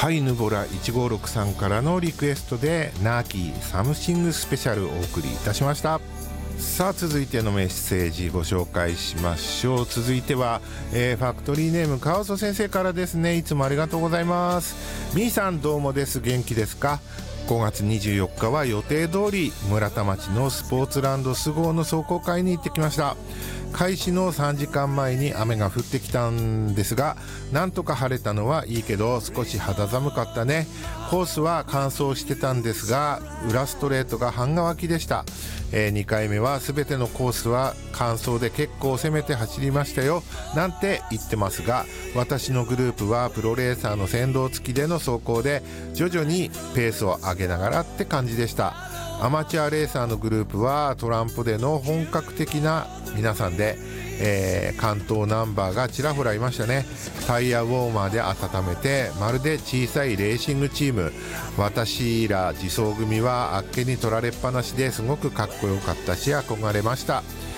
ハイヌボラ156さんからのリクエストでナーキーサムシングスペシャルをお送りいたしました。さあ続いてのメッセージご紹介しましょう。続いては、ファクトリーネームカワソ先生からですね。いつもありがとうございます。みーさんどうもです。元気ですか。5月24日は予定通り村田町のスポーツランドスゴーの壮行会に行ってきました。開始の3時間前に雨が降ってきたんですが、なんとか晴れたのはいいけど少し肌寒かったね。コースは乾燥してたんですが裏ストレートが半乾きでした。2回目は全てのコースは乾燥で結構攻めて走りましたよなんて言ってますが、私のグループはプロレーサーの先導付きでの走行で徐々にペースを上げながらって感じでした。アマチュアレーサーのグループはトランプでの本格的な皆さんで、関東ナンバーがちらほらいましたね。タイヤウォーマーで温めてまるで小さいレーシングチーム。私ら自走組はあっけに取られっぱなしですごくかっこよかったし憧れました。